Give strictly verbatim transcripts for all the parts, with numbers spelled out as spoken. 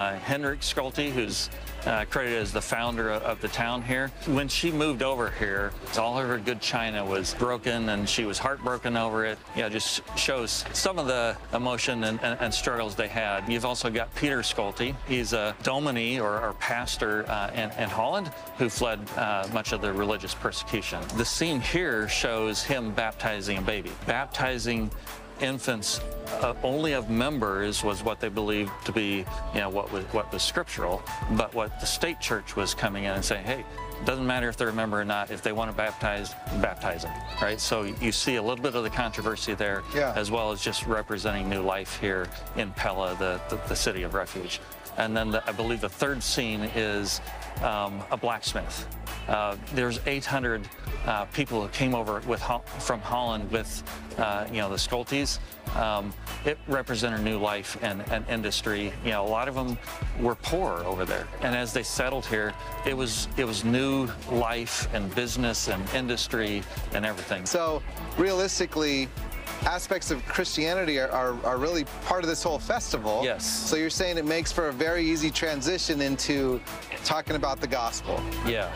uh, Henrik Schulte, who's uh, credited as the founder of the town here. When she moved over here, all of her good china was broken and she was heartbroken over it. Yeah, it just shows some of the emotion and, and, and struggles they had. You've also got Peter Schulte. He's a dominee or, or pastor uh, in, in Holland who fled uh, much of the religious persecution. The scene here shows him baptizing a baby. Baptizing infants uh, only of members was what they believed to be, you know, what was what was scriptural. But what the state church was coming in and saying, hey, it doesn't matter if they're a member or not. If they want to baptize, baptize them, right? So you see a little bit of the controversy there, yeah. as well as just representing new life here in Pella, the the, the city of refuge. And then the, I believe the third scene is um, a blacksmith. Uh, there's eight hundred uh, people who came over with from Holland with, uh, you know, the Schultes. Um, it represented new life and, and industry. You know, a lot of them were poor over there, and as they settled here, it was it was new life and business and industry and everything. So, realistically, aspects of Christianity are, are, are really part of this whole festival. Yes. So you're saying it makes for a very easy transition into talking about the gospel. Yeah.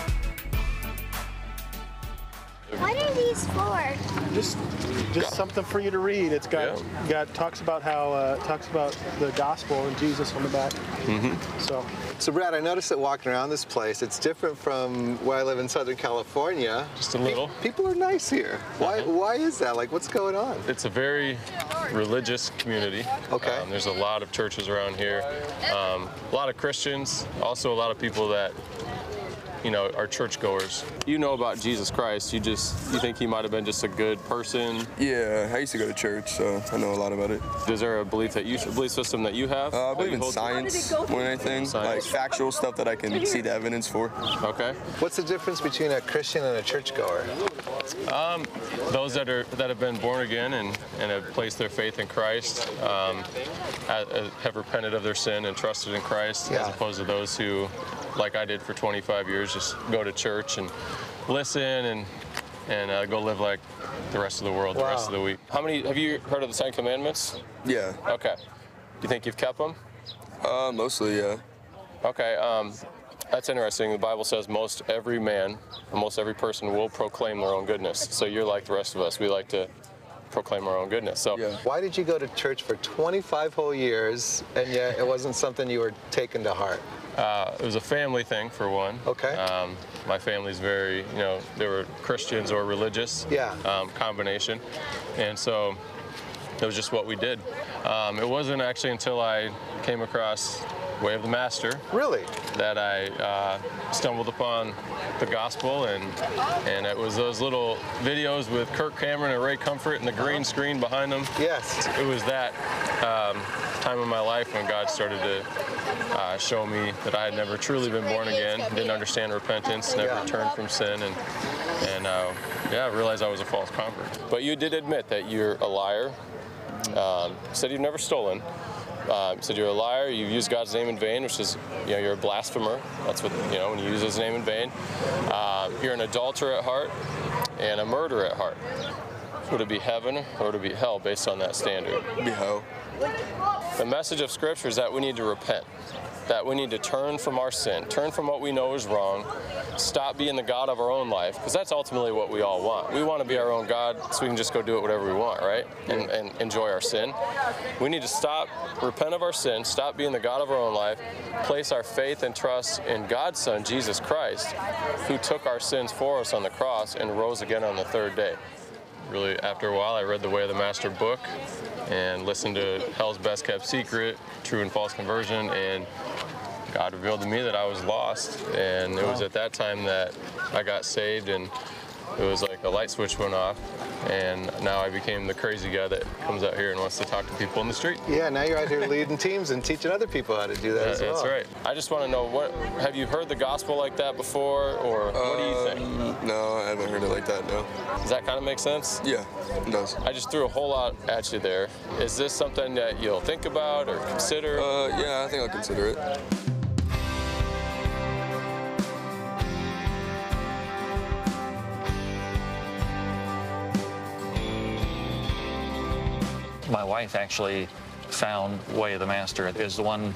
What are these for? Just, just something for you to read. It's got, Yeah. got talks about how uh, talks about the gospel and Jesus on the back. Mm-hmm. So, So Brad, I noticed that walking around this place, it's different from where I live in Southern California. Just a little. Pe- people are nice here. Why? Uh-huh. Why is that? Like, what's going on? It's a very religious community. Okay. Um, there's a lot of churches around here. Um, a lot of Christians. Also, a lot of people that, you know, are churchgoers. You know about Jesus Christ. You just you think he might have been just a good person. Yeah, I used to go to church, so I know a lot about it. Is there a belief that you a belief system that you have? Uh, I that believe you in hold to? science more than anything, Science. like factual stuff that I can see the evidence for. Okay. What's the difference between a Christian and a churchgoer? Um, those that are that have been born again and, and have placed their faith in Christ, um, have, have repented of their sin and trusted in Christ, Yeah. as opposed to those who, like I did for twenty-five years, just go to church and listen and and uh, go live like the rest of the world, Wow. the rest of the week. How many have you heard of the Ten Commandments? Yeah, Okay. Do you think you've kept them? uh, mostly, yeah. Okay. Um, that's interesting. The Bible says most every man, most every person will proclaim their own goodness. So you're like the rest of us. We like to proclaim our own goodness. So. Yeah. Why did you go to church for twenty-five whole years, and yet it wasn't something you were taking to heart? Uh, it was a family thing, for one. Okay. Um, my family's very, you know, they were Christians or religious. Yeah. Um, combination. And so it was just what we did. Um, it wasn't actually until I came across Way of the Master Really? that I uh, stumbled upon the gospel, and and it was those little videos with Kirk Cameron and Ray Comfort and the green screen behind them. Yes. It was that um, time in my life when God started to uh, show me that I had never truly been born again, didn't understand repentance, never Yeah. turned from sin, and and uh, yeah, I realized I was a false convert. But you did admit that you're a liar. Um, said you've never stolen. Uh, said you're a liar. You've used God's name in vain, which is, you know, you're a blasphemer. That's what, you know, when you use His name in vain. Uh, you're an adulterer at heart and a murderer at heart. Would it be heaven or would it be hell based on that standard? Be hell. The message of Scripture is that we need to repent, that we need to turn from our sin, turn from what we know is wrong, stop being the God of our own life, because that's ultimately what we all want. We want to be our own God so we can just go do it whatever we want, right? And, and enjoy our sin. We need to stop, repent of our sin, stop being the God of our own life, place our faith and trust in God's Son, Jesus Christ, who took our sins for us on the cross and rose again on the third day. Really, after a while, I read the Way of the Master book and listened to Hell's Best Kept Secret, True and False Conversion, and God revealed to me that I was lost. And it was at that time that I got saved, and it was like a light switch went off, and now I became the crazy guy that comes out here and wants to talk to people in the street. Yeah, now you're out here leading teams and teaching other people how to do that Yeah, as well. that's right. I just want to know, what have you heard the gospel like that before, or what do you think? Um, No, I haven't heard it like that, no. Does that kind of make sense? Yeah, it does. I just threw a whole lot at you there. Is this something that you'll think about or consider? Uh, yeah, I think I'll consider it. My wife actually found Way of the Master. It was the one